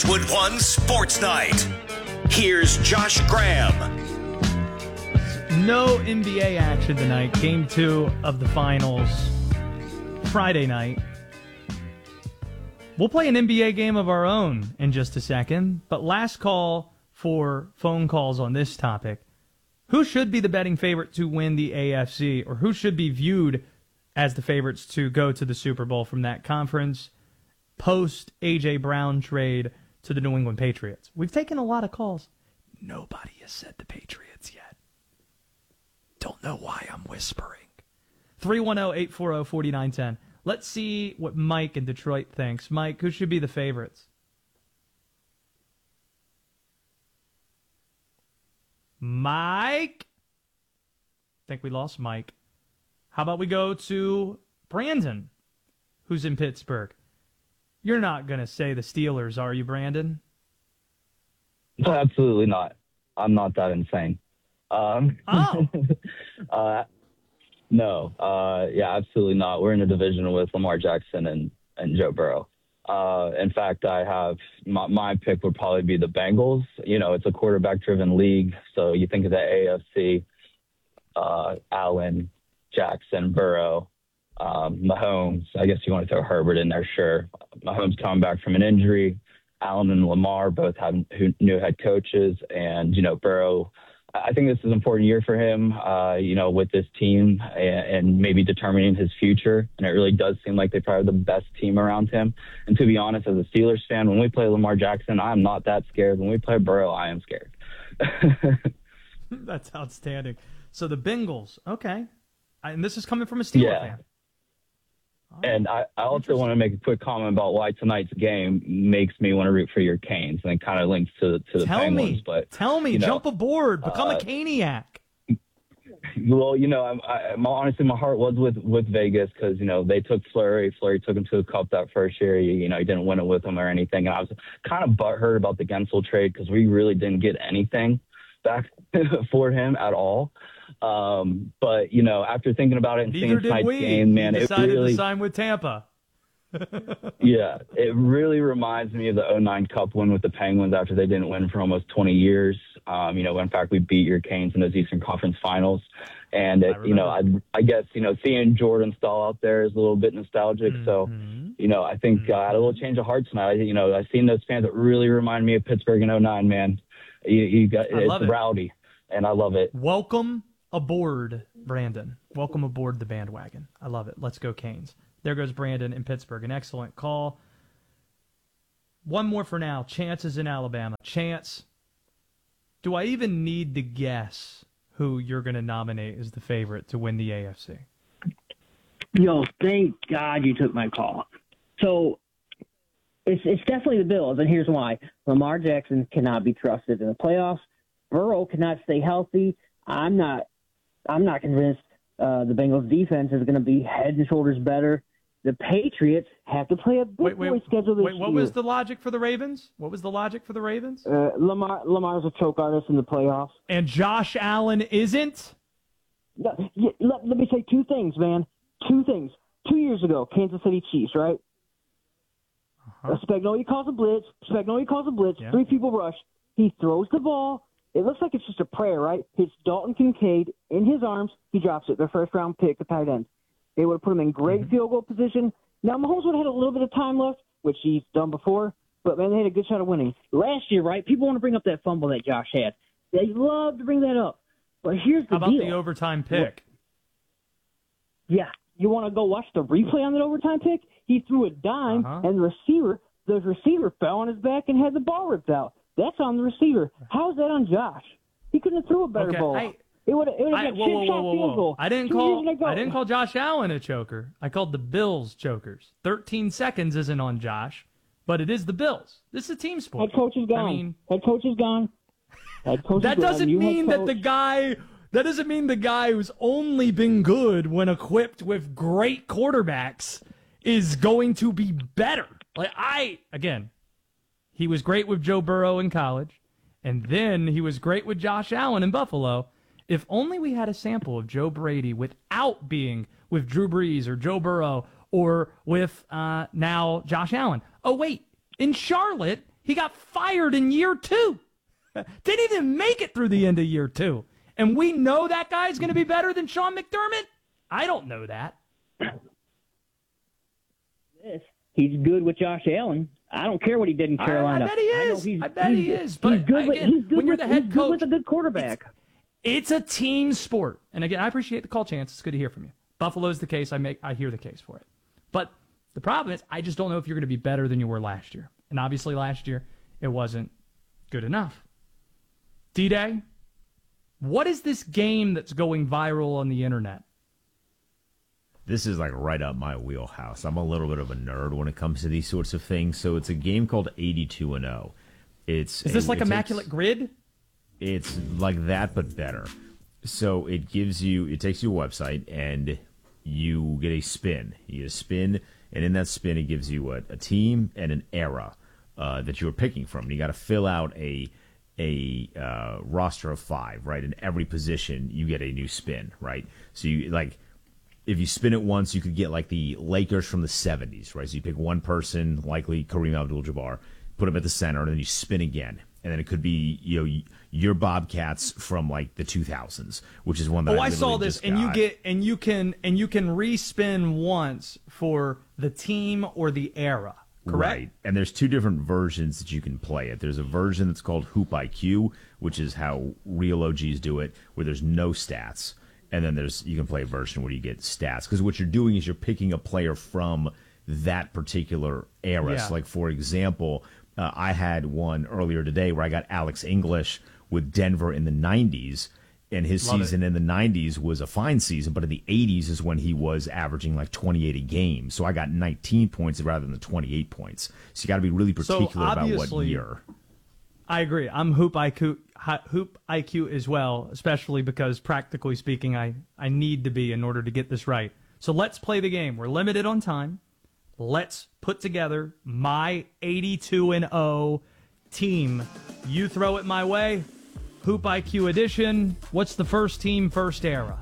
Westwood One Sports Night. Here's Josh Graham. No NBA action tonight. Game 2 of the finals Friday night. We'll play an NBA game of our own in just a second, but last call for phone calls on this topic. Who should be the betting favorite to win the AFC, or who should be viewed as the favorites to go to the Super Bowl from that conference post A.J. Brown trade to the New England Patriots? We've taken a lot of calls. Nobody has said the Patriots yet. Don't know why I'm whispering. 310-840-4910. Let's see what Mike in Detroit thinks. Mike, who should be the favorites? Mike? I think we lost Mike. How about we go to Brandon, who's in Pittsburgh? You're not going to say the Steelers, are you, Brandon? No, absolutely not. I'm not that insane. No. Yeah, absolutely not. We're in a division with Lamar Jackson and Joe Burrow. In fact, I have my pick would probably be the Bengals. You know, it's a quarterback-driven league, so you think of the AFC, Allen, Jackson, Burrow, Mahomes. I guess you want to throw Herbert in there, sure. Mahomes coming back from an injury. Allen and Lamar both have new head coaches, and, you know, Burrow, I think this is an important year for him, you know, with this team and maybe determining his future. And it really does seem like they probably have the best team around him. And to be honest, as a Steelers fan, when we play Lamar Jackson, I'm not that scared. When we play Burrow, I am scared. That's outstanding. So the Bengals, okay. And this is coming from a Steelers fan. And I also want to make a quick comment about why tonight's game makes me want to root for your Canes, and it kind of links to the Penguins. Tell me, you know, jump aboard, become a Caniac. Well, you know, honestly, my heart was with Vegas because, you know, they took Fleury. Fleury took him to the Cup that first year. You know, he didn't win it with him or anything. And I was kind of butthurt about the Gensel trade because we really didn't get anything back for him at all. But, you know, after thinking about it and seeing tonight's game, man, he decided to sign with Tampa. Yeah, it really reminds me of the 2009 Cup win with the Penguins after they didn't win for almost 20 years. You know, in fact, we beat your Canes in those Eastern Conference Finals. And, you know, I guess, you know, seeing Jordan Staal out there is a little bit nostalgic. Mm-hmm. So, you know, I think I had a little change of heart tonight. You know, I've seen those fans that really remind me of Pittsburgh in 2009, man. It's rowdy, and I love it. Welcome aboard, Brandon. Welcome aboard the bandwagon. I love it. Let's go Canes. There goes Brandon in Pittsburgh. An excellent call. One more for now. Chance is in Alabama. Chance, do I even need to guess who you're going to nominate as the favorite to win the AFC? Yo, thank God you took my call. So it's definitely the Bills, and here's why. Lamar Jackson cannot be trusted in the playoffs. Burrow cannot stay healthy. I'm not convinced the Bengals defense is going to be head and shoulders better. The Patriots have to play a big boy schedule this year. What was the logic for the Ravens? Lamar's a choke artist in the playoffs. And Josh Allen isn't? Let me say two things, man. 2 things. 2 years ago, Kansas City Chiefs, right? Spagnuolo calls a blitz. Yeah. 3 people rush. He throws the ball. It looks like it's just a prayer, right? Hits Dalton Kincaid in his arms. He drops it. Their first-round pick, the tight end. They would have put him in great field goal position. Now, Mahomes would have had a little bit of time left, which he's done before. But, man, they had a good shot of winning. Last year, right, people want to bring up that fumble that Josh had. They love to bring that up. But here's the deal. How about the overtime pick? Yeah. You want to go watch the replay on that overtime pick? He threw a dime, and the receiver fell on his back and had the ball ripped out. That's on the receiver. How is that on Josh? He couldn't have threw a better ball. It would have been a chip shot field goal. I didn't call Josh Allen a choker. I called the Bills chokers. 13 seconds isn't on Josh, but it is the Bills. This is a team sport. Head coach is gone. Head coach is gone. That doesn't mean that the guy who's only been good when equipped with great quarterbacks is going to be better. He was great with Joe Burrow in college, and then he was great with Josh Allen in Buffalo. If only we had a sample of Joe Brady without being with Drew Brees or Joe Burrow or with now Josh Allen. Oh, wait, in Charlotte, He got fired in year 2. Didn't even make it through the end of year 2. And we know that guy's going to be better than Sean McDermott? I don't know that. He's good with Josh Allen. I don't care what he did in Carolina. I bet he is. I bet he is. But he's good when you're the head coach, with a good quarterback. It's a team sport. And again, I appreciate the call, Chance. It's good to hear from you. Buffalo's the case. I hear the case for it. But the problem is, I just don't know if you're going to be better than you were last year. And obviously last year, it wasn't good enough. D-Day, what is this game that's going viral on the internet? This is like right up my wheelhouse. I'm a little bit of a nerd when it comes to these sorts of things. So it's a game called 82-0. Is this like Immaculate Grid? It's like that, but better. So it takes you a website, and you get a spin. You get a spin, and in that spin, it gives you a team and an era that you're picking from. And you got to fill out a roster of 5, right? In every position, you get a new spin, right? So you if you spin it once, you could get like the Lakers from the 70s, right? So you pick one person, likely Kareem Abdul-Jabbar, put him at the center, and then you spin again. And then it could be your Bobcats from like the 2000s, which is one that I saw this, and you can respin once for the team or the era, correct? Right. And there's 2 different versions that you can play it. There's a version that's called Hoop IQ, which is how real OGs do it, where there's no stats. And then you can play a version where you get stats. Because what you're doing is you're picking a player from that particular era. Yeah. So, like, for example, I had one earlier today where I got Alex English with Denver in the 90s. And his season in the 90s was a fine season. But in the 80s is when he was averaging like 28 a game. So I got 19 points rather than 28 points. So you got to be really particular about what year. I agree. I'm Hoop IQ as well, especially because practically speaking, I need to be in order to get this right. So let's play the game. We're limited on time. Let's put together my 82-0 team. You throw it my way. Hoop IQ edition. What's the first team, first era?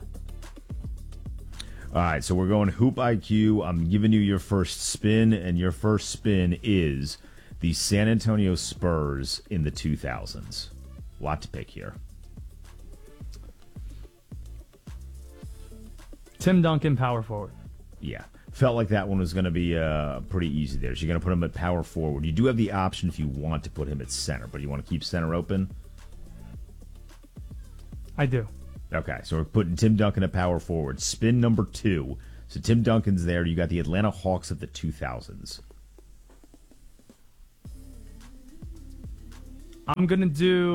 All right, so we're going Hoop IQ. I'm giving you your first spin, and your first spin is the San Antonio Spurs in the 2000s. A lot to pick here. Tim Duncan, power forward. Yeah. Felt like that one was going to be pretty easy there. So you're going to put him at power forward. You do have the option if you want to put him at center, but you want to keep center open? I do. Okay, so we're putting Tim Duncan at power forward. Spin number 2. So Tim Duncan's there. You got the Atlanta Hawks of the 2000s. I'm going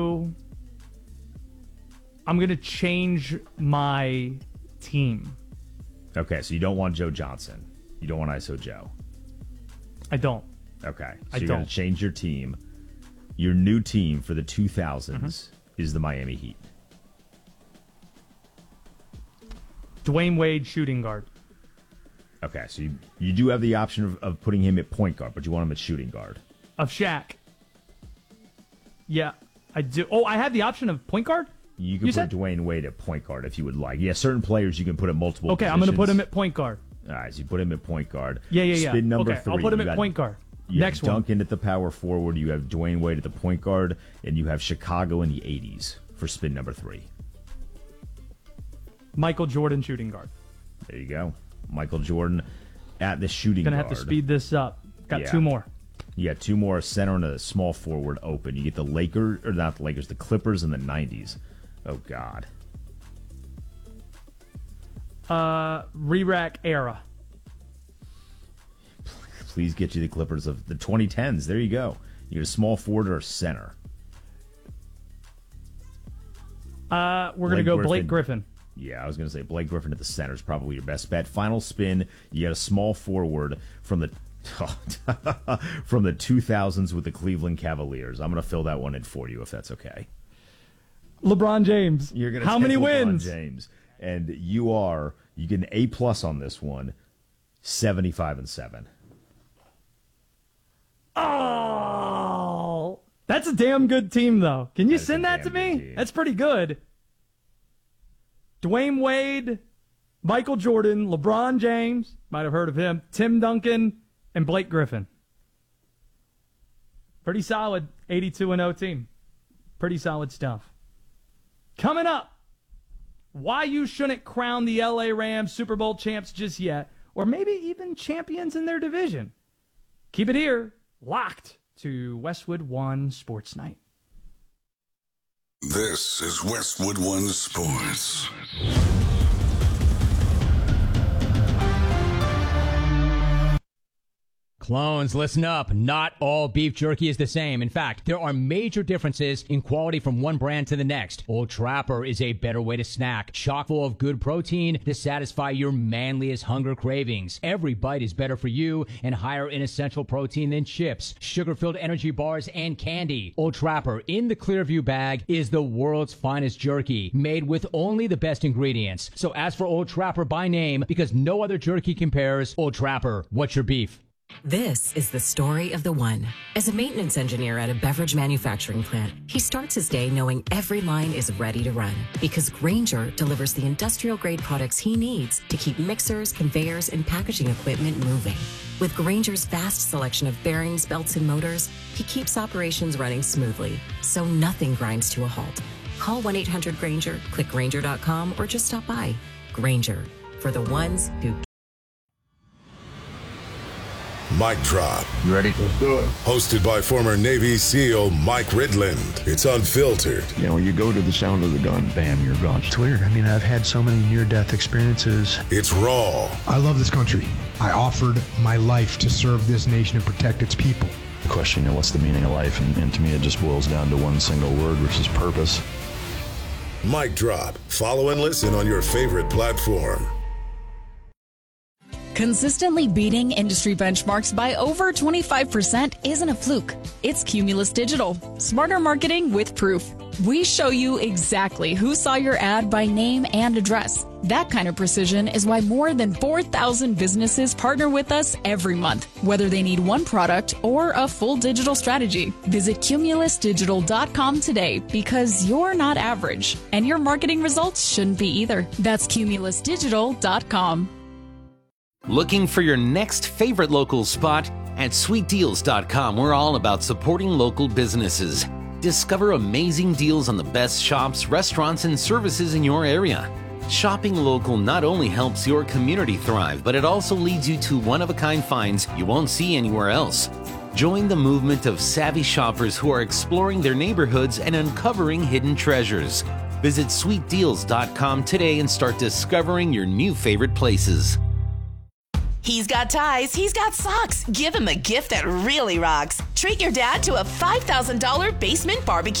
to change my team. Okay, so you don't want Joe Johnson. You don't want ISO Joe. I don't. Okay, so you're going to change your team. Your new team for the 2000s is the Miami Heat. Dwayne Wade, shooting guard. Okay, so you do have the option of putting him at point guard, but you want him at shooting guard. Of Shaq. Yeah, I do. Oh, I have the option of point guard? You can put Dwayne Wade at point guard if you would like. Yeah, certain players you can put at multiple positions. I'm going to put him at point guard. All right, so you put him at point guard. Yeah. Spin number 3. I'll put him at point guard. Next one. Duncan at the power forward. You have Dwayne Wade at the point guard. And you have Chicago in the 80s for spin number 3. Michael Jordan, shooting guard. There you go. Michael Jordan at the shooting guard. Going to have to speed this up. Got 2 more. You got 2 more, a center and a small forward open. You get the the Clippers in the 90s. Oh, God. Re-rack era. Please get you the Clippers of the 2010s. There you go. You get a small forward or a center. We're going to go Blake Griffin. Yeah, I was going to say Blake Griffin at the center is probably your best bet. Final spin, you get a small forward from the from the 2000s with the Cleveland Cavaliers. I'm going to fill that one in for you if that's okay. LeBron James. You're going to How many wins? James. And you get an A+ on this one, 75-7. Oh, that's a damn good team, though. Can you send that to me? That's pretty good. Dwayne Wade, Michael Jordan, LeBron James, might have heard of him, Tim Duncan, and Blake Griffin. Pretty solid 82-0 team. Pretty solid stuff. Coming up, why you shouldn't crown the LA Rams Super Bowl champs just yet, or maybe even champions in their division. Keep it here, locked to Westwood One Sports Night. This is Westwood One Sports. Clones, listen up. Not all beef jerky is the same. In fact, there are major differences in quality from one brand to the next. Old Trapper is a better way to snack, chock full of good protein to satisfy your manliest hunger cravings. Every bite is better for you and higher in essential protein than chips, sugar-filled energy bars, and candy. Old Trapper in the Clearview bag is the world's finest jerky, made with only the best ingredients. So ask for Old Trapper by name because no other jerky compares. Old Trapper, what's your beef? This is the story of the one. As a maintenance engineer at a beverage manufacturing plant, he starts his day knowing every line is ready to run because Grainger delivers the industrial-grade products he needs to keep mixers, conveyors, and packaging equipment moving. With Grainger's vast selection of bearings, belts, and motors, he keeps operations running smoothly, so nothing grinds to a halt. Call 1-800-GRAINGER, click Grainger.com, or just stop by. Grainger, for the ones who Mic Drop. You ready? Let's do it. Hosted by former Navy SEAL Mike Ridland. It's unfiltered. You know, you go to the sound of the gun, bam, you're gone. It's weird. I mean, I've had so many near-death experiences. It's raw. I love this country. I offered my life to serve this nation and protect its people. The question, you know, what's the meaning of life? And to me, it just boils down to one single word, which is purpose. Mic Drop. Follow and listen on your favorite platform. Consistently beating industry benchmarks by over 25% isn't a fluke. It's Cumulus Digital. Smarter marketing with proof. We show you exactly who saw your ad by name and address. That kind of precision is why more than 4,000 businesses partner with us every month, whether they need one product or a full digital strategy. Visit cumulusdigital.com today because you're not average, and your marketing results shouldn't be either. That's cumulusdigital.com. Looking for your next favorite local spot? At sweetdeals.com, we're all about supporting local businesses. Discover amazing deals on the best shops, restaurants, and services in your area. Shopping local not only helps your community thrive, but it also leads you to one-of-a-kind finds you won't see anywhere else. Join the movement of savvy shoppers who are exploring their neighborhoods and uncovering hidden treasures. Visit sweetdeals.com today and start discovering your new favorite places. He's got ties, he's got socks. Give him a gift that really rocks. Treat your dad to a $5,000 basement barbecue.